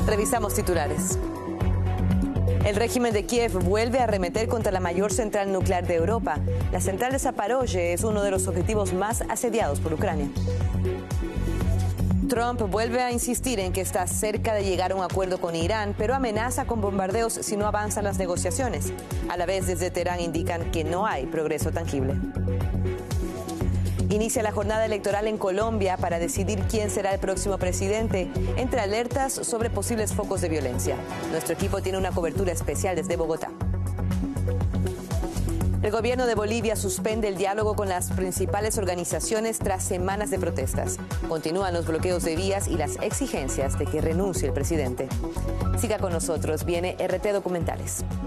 Revisamos titulares. El régimen de Kiev vuelve a arremeter contra la mayor central nuclear de Europa. La central de Zaporozhye es uno de los objetivos más asediados por Ucrania. Trump vuelve a insistir en que está cerca de llegar a un acuerdo con Irán, pero amenaza con bombardeos si no avanzan las negociaciones. A la vez, desde Teherán indican que no hay progreso tangible. Inicia la jornada electoral en Colombia para decidir quién será el próximo presidente, entre alertas sobre posibles focos de violencia. Nuestro equipo tiene una cobertura especial desde Bogotá. El gobierno de Bolivia suspende el diálogo con las principales organizaciones tras semanas de protestas. Continúan los bloqueos de vías y las exigencias de que renuncie el presidente. Siga con nosotros, viene RT Documentales.